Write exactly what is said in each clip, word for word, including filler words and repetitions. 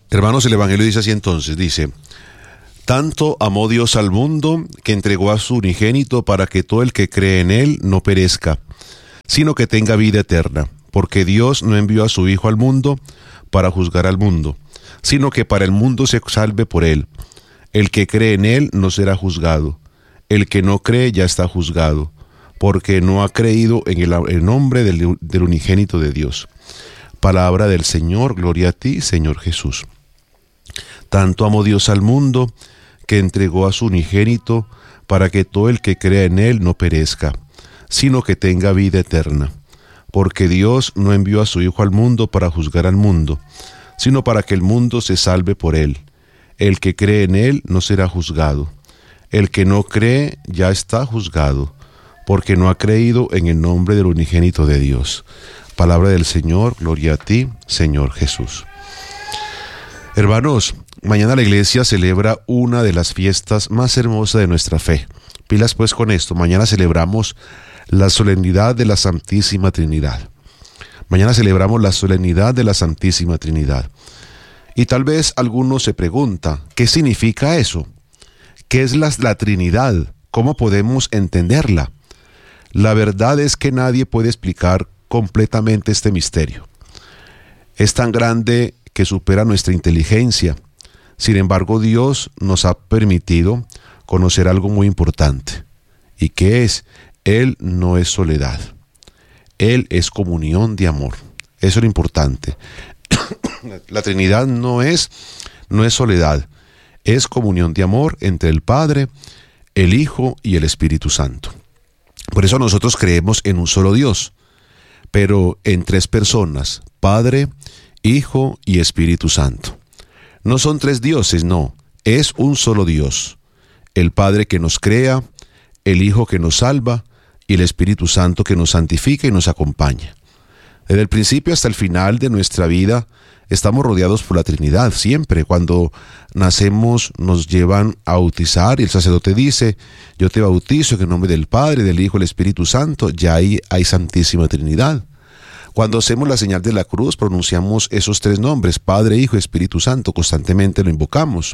Hermanos, el Evangelio dice así entonces, dice: tanto amó Dios al mundo que entregó a su unigénito para que todo el que cree en él no perezca, sino que tenga vida eterna. Porque Dios no envió a su Hijo al mundo para juzgar al mundo, sino que para el mundo se salve por él. El que cree en él no será juzgado. El que no cree ya está juzgado, porque no ha creído en el, el nombre del, del unigénito de Dios. Palabra del Señor, gloria a ti, Señor Jesús. Tanto amó Dios al mundo que entregó a su unigénito para que todo el que crea en él no perezca, sino que tenga vida eterna. Porque Dios no envió a su Hijo al mundo para juzgar al mundo, sino para que el mundo se salve por él. El que cree en él no será juzgado. El que no cree ya está juzgado, porque no ha creído en el nombre del unigénito de Dios. Palabra del Señor, gloria a ti, Señor Jesús. Hermanos, mañana la iglesia celebra una de las fiestas más hermosas de nuestra fe. Pilas pues con esto, mañana celebramos la solemnidad de la Santísima Trinidad. Mañana celebramos la solemnidad de la Santísima Trinidad. Y tal vez alguno se pregunta, ¿qué significa eso? ¿Qué es la, la Trinidad? ¿Cómo podemos entenderla? La verdad es que nadie puede explicar completamente este misterio. Es tan grande que supera nuestra inteligencia. Sin embargo, Dios nos ha permitido conocer algo muy importante. ¿Y qué es? Él no es soledad. Él es comunión de amor. Eso es lo importante. La Trinidad no es, no es soledad. Es comunión de amor entre el Padre, el Hijo y el Espíritu Santo. Por eso nosotros creemos en un solo Dios, pero en tres personas: Padre, Hijo y Espíritu Santo. No son tres dioses, no. Es un solo Dios. El Padre que nos crea, el Hijo que nos salva y el Espíritu Santo que nos santifica y nos acompaña. Desde el principio hasta el final de nuestra vida estamos rodeados por la Trinidad. Siempre cuando nacemos nos llevan a bautizar y el sacerdote dice: yo te bautizo en el nombre del Padre, del Hijo y del Espíritu Santo. Ya ahí hay Santísima Trinidad. Cuando hacemos la señal de la cruz pronunciamos esos tres nombres: Padre, Hijo y Espíritu Santo. Constantemente lo invocamos.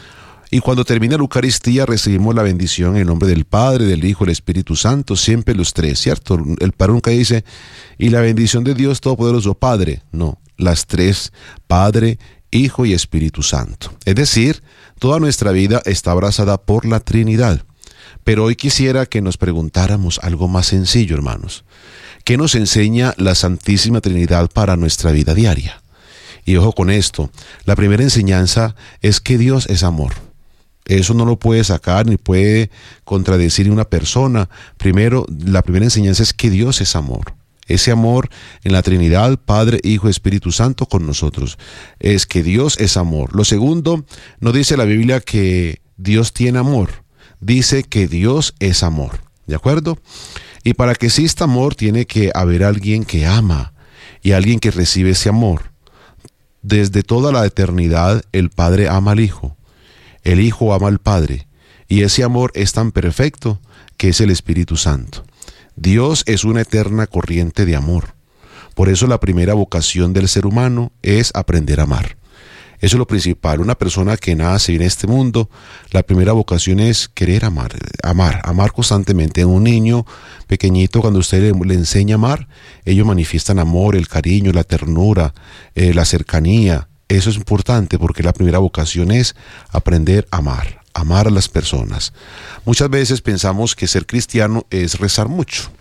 Y cuando termina la Eucaristía recibimos la bendición en el nombre del Padre, del Hijo y del Espíritu Santo, siempre los tres, ¿cierto? El Padre nunca dice: y la bendición de Dios Todopoderoso, Padre. No, las tres: Padre, Hijo y Espíritu Santo. Es decir, toda nuestra vida está abrazada por la Trinidad. Pero hoy quisiera que nos preguntáramos algo más sencillo, hermanos. ¿Qué nos enseña la Santísima Trinidad para nuestra vida diaria? Y ojo con esto, la primera enseñanza es que Dios es amor. Eso no lo puede sacar ni puede contradecir una persona. Primero, la primera enseñanza es que Dios es amor. Ese amor en la Trinidad, Padre, Hijo y Espíritu Santo con nosotros. Es que Dios es amor. Lo segundo, no dice la Biblia que Dios tiene amor. Dice que Dios es amor. ¿De acuerdo? Y para que exista amor tiene que haber alguien que ama y alguien que recibe ese amor. Desde toda la eternidad el Padre ama al Hijo. El Hijo ama al Padre, y ese amor es tan perfecto que es el Espíritu Santo. Dios es una eterna corriente de amor. Por eso la primera vocación del ser humano es aprender a amar. Eso es lo principal. Una persona que nace en este mundo, la primera vocación es querer amar, amar, amar constantemente. Un niño pequeñito, cuando usted le, le enseña a amar, ellos manifiestan amor, el cariño, la ternura, eh, la cercanía. Eso es importante porque la primera vocación es aprender a amar, amar a las personas. Muchas veces pensamos que ser cristiano es rezar mucho.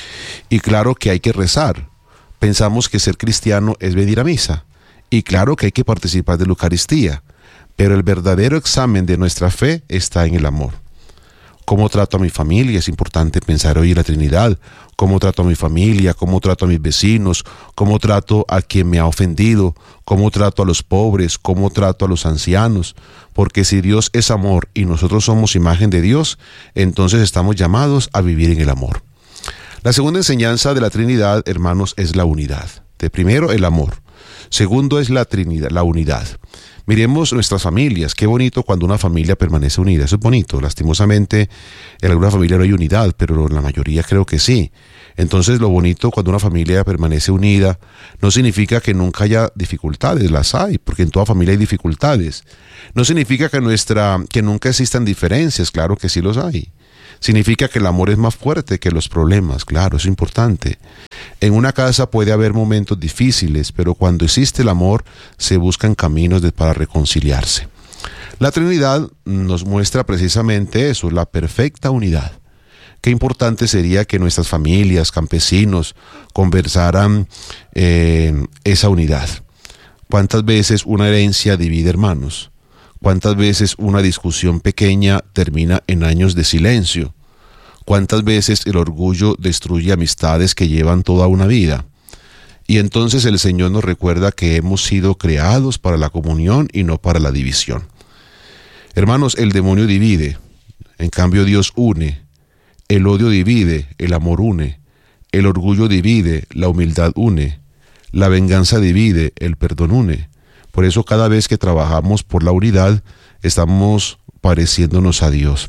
Y claro que hay que rezar. Pensamos que ser cristiano es venir a misa. Y claro que hay que participar de la Eucaristía. Pero el verdadero examen de nuestra fe está en el amor. ¿Cómo trato a mi familia? Es importante pensar hoy en la Trinidad. ¿Cómo trato a mi familia? ¿Cómo trato a mis vecinos? ¿Cómo trato a quien me ha ofendido? ¿Cómo trato a los pobres? ¿Cómo trato a los ancianos? Porque si Dios es amor y nosotros somos imagen de Dios, entonces estamos llamados a vivir en el amor. La segunda enseñanza de la Trinidad, hermanos, es la unidad. De primero, el amor. Segundo es la Trinidad, la unidad. Miremos nuestras familias. Qué bonito cuando una familia permanece unida. Eso es bonito. Lastimosamente, en alguna familia no hay unidad, pero en la mayoría creo que sí. Entonces, lo bonito cuando una familia permanece unida no significa que nunca haya dificultades. Las hay, porque en toda familia hay dificultades. No significa que, nuestra, que nunca existan diferencias. Claro que sí los hay. Significa que el amor es más fuerte que los problemas. Claro, es importante. En una casa puede haber momentos difíciles, pero cuando existe el amor, se buscan caminos de, para reconciliarse. La Trinidad nos muestra precisamente eso, la perfecta unidad. Qué importante sería que nuestras familias, campesinos, conversaran eh, esa unidad. ¿Cuántas veces una herencia divide hermanos? ¿Cuántas veces una discusión pequeña termina en años de silencio? ¿Cuántas veces el orgullo destruye amistades que llevan toda una vida? Y entonces el Señor nos recuerda que hemos sido creados para la comunión y no para la división. Hermanos, el demonio divide, en cambio Dios une. El odio divide, el amor une. El orgullo divide, la humildad une. La venganza divide, el perdón une. Por eso cada vez que trabajamos por la unidad, estamos pareciéndonos a Dios.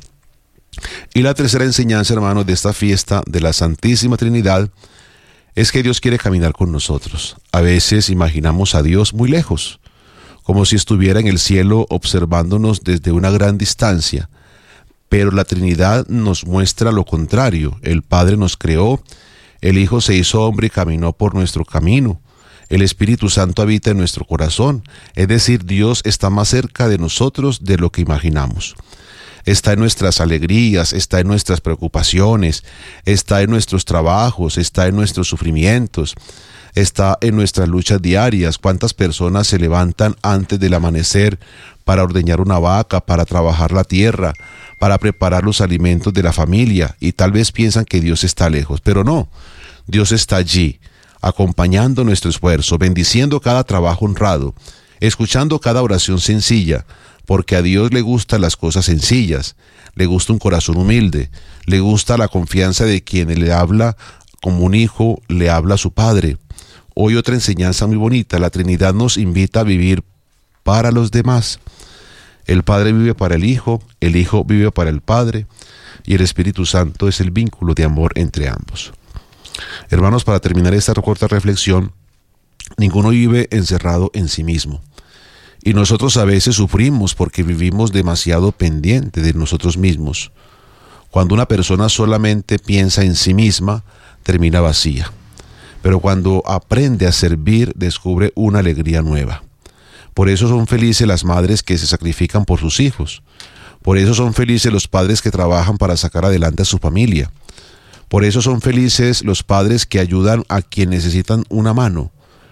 Y la tercera enseñanza, hermanos, de esta fiesta de la Santísima Trinidad es que Dios quiere caminar con nosotros. A veces imaginamos a Dios muy lejos, como si estuviera en el cielo observándonos desde una gran distancia. Pero la Trinidad nos muestra lo contrario. El Padre nos creó, el Hijo se hizo hombre y caminó por nuestro camino. El Espíritu Santo habita en nuestro corazón, es decir, Dios está más cerca de nosotros de lo que imaginamos. Está en nuestras alegrías, está en nuestras preocupaciones, está en nuestros trabajos, está en nuestros sufrimientos, está en nuestras luchas diarias. ¿Cuántas personas se levantan antes del amanecer para ordeñar una vaca, para trabajar la tierra, para preparar los alimentos de la familia? Y tal vez piensan que Dios está lejos, pero no, Dios está allí, acompañando nuestro esfuerzo, bendiciendo cada trabajo honrado, escuchando cada oración sencilla, porque a Dios le gustan las cosas sencillas, le gusta un corazón humilde, le gusta la confianza de quien le habla como un hijo le habla a su Padre. Hoy otra enseñanza muy bonita, la Trinidad nos invita a vivir para los demás. El Padre vive para el Hijo, el Hijo vive para el Padre, y el Espíritu Santo es el vínculo de amor entre ambos. Hermanos, para terminar esta corta reflexión, ninguno vive encerrado en sí mismo. Y nosotros a veces sufrimos porque vivimos demasiado pendiente de nosotros mismos. Cuando una persona solamente piensa en sí misma, termina vacía. Pero cuando aprende a servir, descubre una alegría nueva. Por eso son felices las madres que se sacrifican por sus hijos. Por eso son felices los padres que trabajan para sacar adelante a su familia. Por eso son felices los padres que ayudan a quienes necesitan una mano.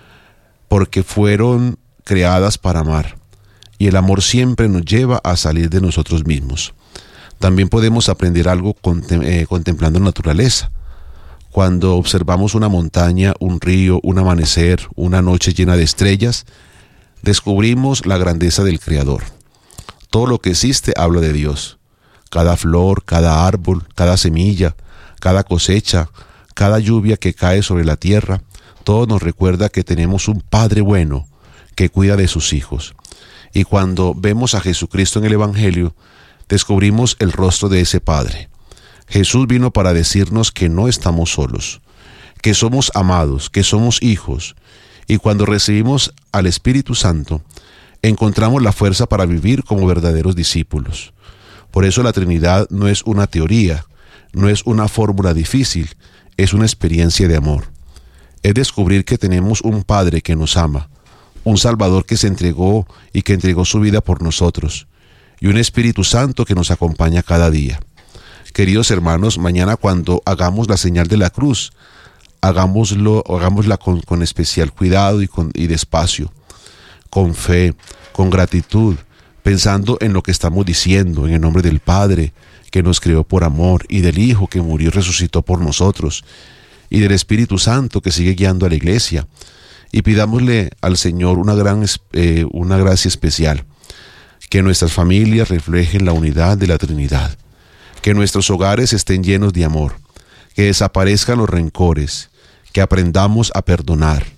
Porque fueron creadas para amar, y el amor siempre nos lleva a salir de nosotros mismos. También podemos aprender algo contem- eh, contemplando la naturaleza. Cuando observamos una montaña, un río, un amanecer, una noche llena de estrellas, descubrimos la grandeza del Creador. Todo lo que existe habla de Dios. Cada flor, cada árbol, cada semilla, cada cosecha, cada lluvia que cae sobre la tierra, todo nos recuerda que tenemos un Padre bueno, que cuida de sus hijos. Y cuando vemos a Jesucristo en el Evangelio, descubrimos el rostro de ese Padre. Jesús vino para decirnos que no estamos solos, que somos amados, que somos hijos. Y cuando recibimos al Espíritu Santo, encontramos la fuerza para vivir como verdaderos discípulos. Por eso la Trinidad no es una teoría, no es una fórmula difícil, es una experiencia de amor. Es descubrir que tenemos un Padre que nos ama, un Salvador que se entregó y que entregó su vida por nosotros, y un Espíritu Santo que nos acompaña cada día. Queridos hermanos, mañana cuando hagamos la señal de la cruz, hagámoslo, hagámosla con, con especial cuidado y, con, y despacio, con fe, con gratitud, pensando en lo que estamos diciendo, en el nombre del Padre, que nos creó por amor, y del Hijo que murió y resucitó por nosotros, y del Espíritu Santo que sigue guiando a la iglesia. Y pidámosle al Señor una gran eh, una gracia especial, que nuestras familias reflejen la unidad de la Trinidad, que nuestros hogares estén llenos de amor, que desaparezcan los rencores, que aprendamos a perdonar,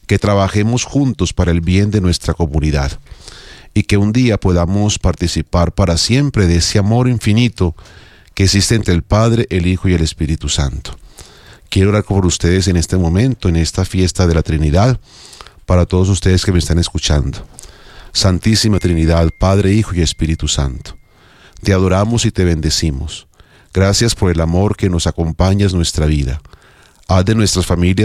que trabajemos juntos para el bien de nuestra comunidad y que un día podamos participar para siempre de ese amor infinito que existe entre el Padre, el Hijo y el Espíritu Santo. Quiero orar por ustedes en este momento, en esta fiesta de la Trinidad, para todos ustedes que me están escuchando. Santísima Trinidad, Padre, Hijo y Espíritu Santo, te adoramos y te bendecimos. Gracias por el amor que nos acompaña en nuestra vida. Haz de nuestras familias